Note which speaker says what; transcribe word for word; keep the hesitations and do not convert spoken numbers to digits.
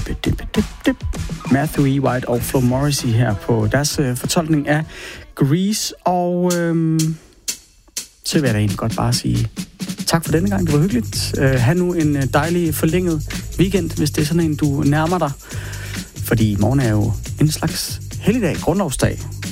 Speaker 1: Matthew E. White og Flo Morrissey her på deres øh, fortolkning af Grease. Og øh, så vil jeg da egentlig godt bare sige tak for denne gang. Det var hyggeligt. Øh, ha' nu en dejlig forlænget weekend, hvis det er sådan en, du nærmer dig. Fordi i morgen er jo en slags helligdag, grundlovsdag.